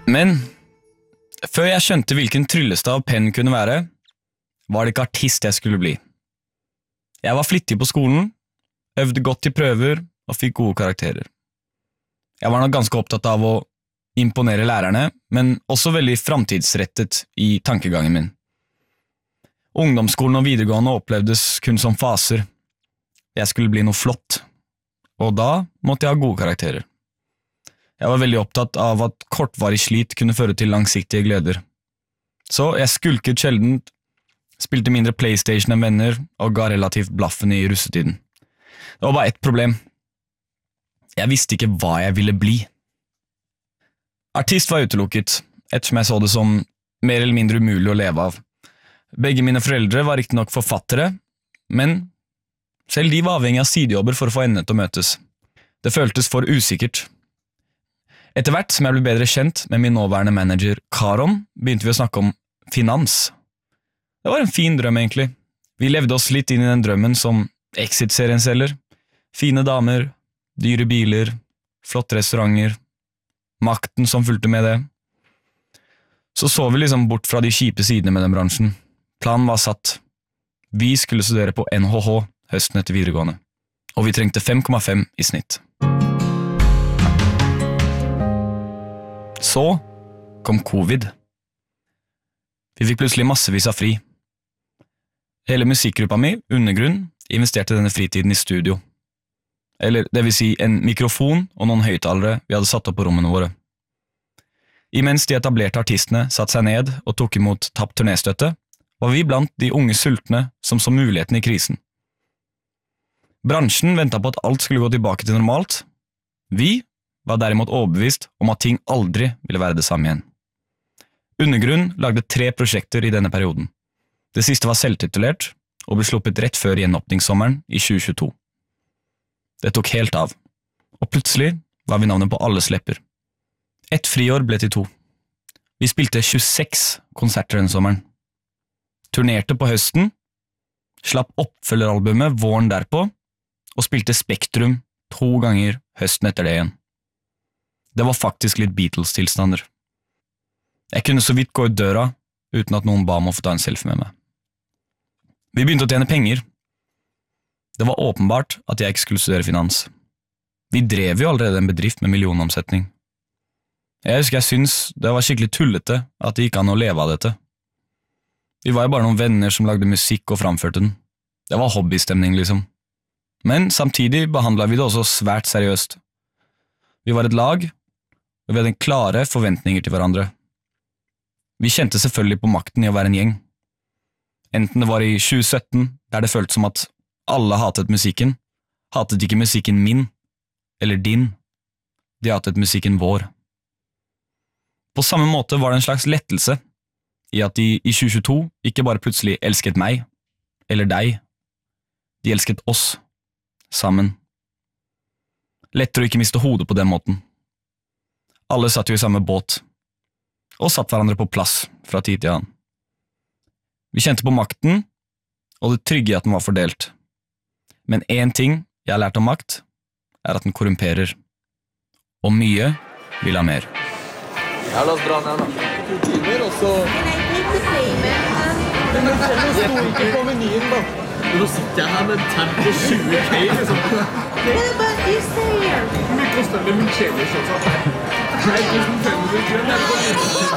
Men før jeg skjønte hvilken tryllestav penn kunne være, var det ikke artist jeg skulle bli. Jeg var flittig på skolen, øvde godt til prøver og fikk gode karakterer. Jeg var nok ganske opptatt av å imponere lærerne, men også veldig framtidsrettet i tankegangen min. Ungdomsskolen og videregående opplevdes kun som faser. Jeg skulle bli noe flott, og da måtte jeg ha gode karakterer. Jeg var veldig opptatt av at kortvarig slit kunne føre til langsiktige gleder. Så jeg skulket sjelden, spilte mindre PlayStation enn venner og ga relativt blaffen i russetiden. Det var bare ett problem. Jeg visste ikke hva jeg ville bli. Artist var utelukket, ettersom jeg så det som mer eller mindre umulig å leve av. Begge mine foreldre var riktig nok forfattere, men selv de var avhengig av sidejobber for å få endene til å møtes. Det føltes for usikkert. Etter hvert som jeg ble bedre kjent med min nåværende manager Karon, begynte vi å snakke om finans. Det var en fin drøm egentlig. Vi levde oss litt inn i den drømmen som Exit-serien selger. Fine damer, dyre biler, flotte restauranter, makten som fulgte med det. Så vi liksom bort fra de kjipe sidene med den bransjen. Planen var satt. Vi skulle studere på NHH høsten etter videregående, og vi trengte 5,5 i snitt. Så kom covid. Vi fikk plutselig massevis av fri. Hele musikkgruppa mi, Undergrunn, investerte denne fritiden i studio. Eller det vil si en mikrofon og noen høyttalere vi hadde satt opp på rommene våre. Imens de etablerte artistene satt seg ned og tok imot tapt turnéstøtte, var vi blant de unge sultne som så muligheten i krisen. Bransjen ventet på at alt skulle gå tilbake til normalt. Vi var derimot overbevist om at ting aldri ville være det samme igjen. Undergrunn lagde 3 prosjekter i denne perioden. Det siste var selvtitulert, og ble sluppet rett før gjenåpningssommeren i 2022. Det tok helt av, og plutselig var vi navnet på alles lepper. Et friår ble til 2. Vi spilte 26 konserter denne sommeren. Turnerte på høsten, slapp oppfølgeralbumet våren derpå, og spilte Spektrum 2 ganger høsten etter det igjen. Det var faktisk litt Beatles-tilstander. Jeg kunne så vidt gå ut døra, uten at noen ba om å få ta en selfie med meg. Vi begynte å tjene penger. Det var åpenbart at jeg ikke skulle studere finans. Vi drev jo allerede en bedrift med millionomsetning. Jeg husker jeg syntes det var skikkelig tullete at det gikk an å leve av dette. Vi var jo bare noen venner som lagde musikk og framførte den. Det var hobbystemning liksom. Men samtidig behandlet vi det også svært seriøst. Vi var et lag, og vi hadde klare forventninger til hverandre. Vi kjente selvfølgelig på makten i å være en gjeng. Enten det var i 2017, der det føltes som at alle hatet musikken, hatet ikke musikken min, eller din, de hatet musikken vår. På samme måte var det en slags lettelse i at de i 2022 ikke bare plutselig elsket meg, eller deg, de elsket oss, sammen. Lettere å ikke miste hodet på den måten. Alle satt jo i samme båt, og satt hverandre på plass fra tid til annen. Vi kjente på makten, og det trygge i at den var fordelt. Men en ting jeg har lært om makt, at den korrumperer. Og mye vil ha mer. Ja, la oss dra ned da. 2 timer, og så... Men det sto ikke på menyen da. Nå sitter jeg her med en tab på 20K, liksom. Hvor mye koster det med Michelis også? 500 kroner.